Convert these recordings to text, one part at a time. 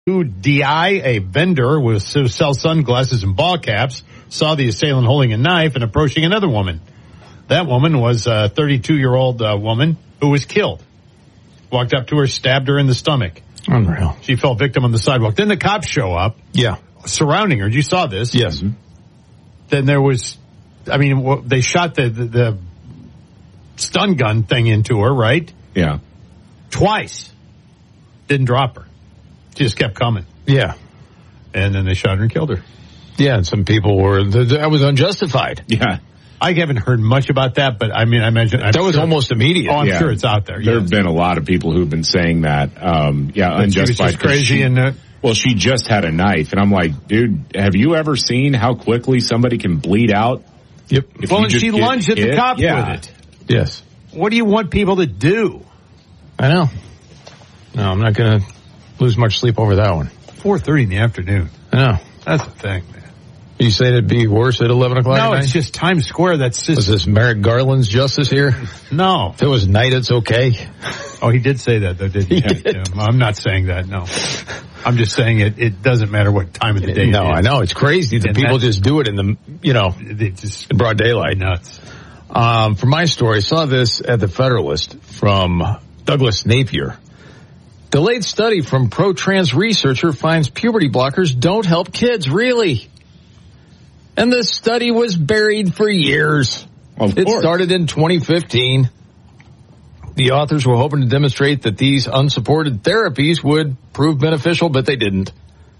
DI, a vendor who sells sunglasses and ball caps, saw the assailant holding a knife and approaching another woman. That woman was a 32-year-old woman who was killed. Walked up to her, stabbed her in the stomach. Unreal. She fell victim on the sidewalk. Then the cops show up. Yeah. Surrounding her. You saw this. Yes. Mm-hmm. Then there was, they shot the stun gun thing into her, right? Yeah. Twice. Didn't drop her. She just kept coming. Yeah. And then they shot her and killed her. Yeah, and some people that was unjustified. Yeah. I haven't heard much about that, but I imagine. That was almost immediate. Oh, I'm sure it's out there. There have been a lot of people who've been saying that. Unjustified. She was just crazy well, she just had a knife, and I'm like, dude, have you ever seen how quickly somebody can bleed out? Yep. Well, and she lunged at the cop with it. Yes. What do you want people to do? I know. No, I'm not going to lose much sleep over that one. 4:30 in the afternoon. I know. That's the thing, man. You saying it'd be worse at 11 o'clock No, at night? it's just Times Square. That's just... Was this Merrick Garland's justice here? No. If it was night, it's okay. Oh, he did say that, though, didn't he? Yeah, I'm not saying that, no. I'm just saying it doesn't matter what time of the day it is. No, I know. It's crazy that people just do it in the, in broad daylight. Nuts. For my story, I saw this at the Federalist from Douglas Napier. Delayed study from pro-trans researcher finds puberty blockers don't help kids, really. And this study was buried for years. It started in 2015. The authors were hoping to demonstrate that these unsupported therapies would prove beneficial, but they didn't.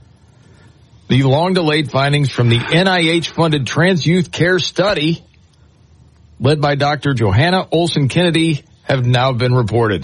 The long-delayed findings from the NIH-funded Trans Youth Care Study, led by Dr. Johanna Olson-Kennedy, have now been reported.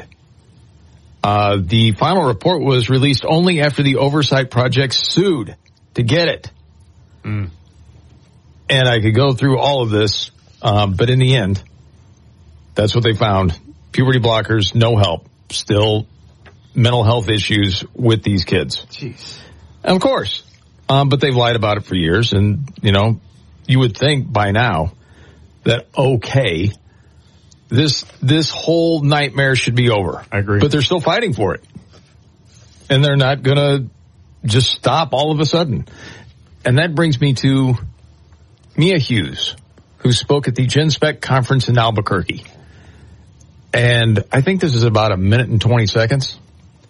The final report was released only after the Oversight Project sued to get it. Mm. And I could go through all of this, but in the end, that's what they found. Puberty blockers, no help. Still mental health issues with these kids. Jeez. And of course. But they've lied about it for years. And, you would think by now that, okay, this whole nightmare should be over. I agree. But they're still fighting for it. And they're not going to just stop all of a sudden. And that brings me to Mia Hughes, who spoke at the GenSpec conference in Albuquerque. And I think this is about 1 minute and 20 seconds.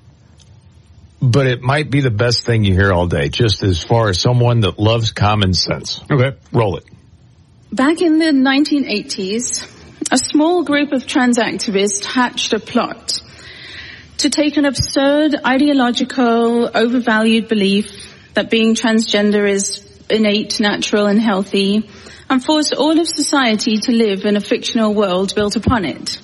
But it might be the best thing you hear all day, just as far as someone that loves common sense. Okay. Roll it. Back in the 1980s, a small group of trans activists hatched a plot to take an absurd, ideological, overvalued belief that being transgender is innate, natural, and healthy, and force all of society to live in a fictional world built upon it.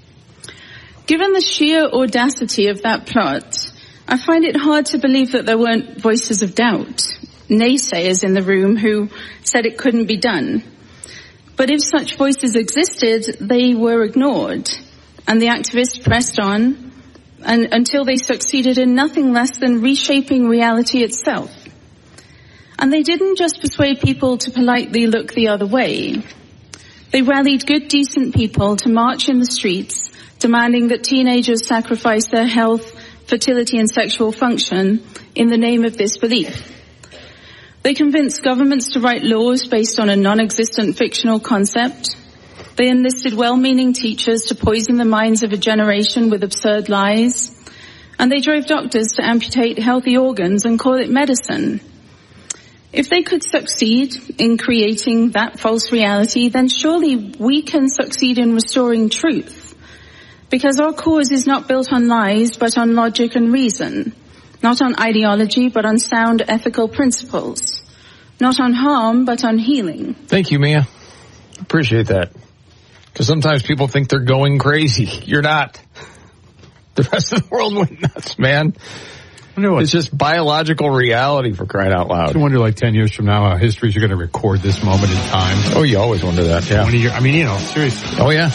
Given the sheer audacity of that plot, I find it hard to believe that there weren't voices of doubt, naysayers in the room who said it couldn't be done. But if such voices existed, they were ignored, and the activists pressed on until they succeeded in nothing less than reshaping reality itself. And they didn't just persuade people to politely look the other way. They rallied good, decent people to march in the streets, demanding that teenagers sacrifice their health, fertility, and sexual function in the name of this belief. They convinced governments to write laws based on a non-existent fictional concept. They enlisted well-meaning teachers to poison the minds of a generation with absurd lies. And they drove doctors to amputate healthy organs and call it medicine. If they could succeed in creating that false reality, then surely we can succeed in restoring truth. Because our cause is not built on lies, but on logic and reason. Not on ideology, but on sound ethical principles. Not on harm, but on healing. Thank you, Mia. Appreciate that. Because sometimes people think they're going crazy. You're not. The rest of the world went nuts, man. It's just biological reality, for crying out loud. I wonder, 10 years from now, how histories are going to record this moment in time. Oh, you always wonder that, yeah. Seriously. Oh, yeah.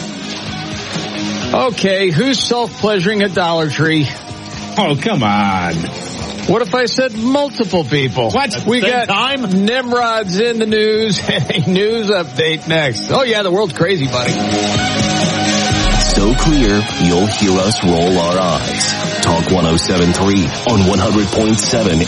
Okay, who's self-pleasuring at Dollar Tree? Oh, come on. What if I said multiple people? What? We Same got time? Nimrod's in the news and a news update next. Oh, yeah, the world's crazy, buddy. So clear, you'll hear us roll our eyes. Talk 107.3 on 100.7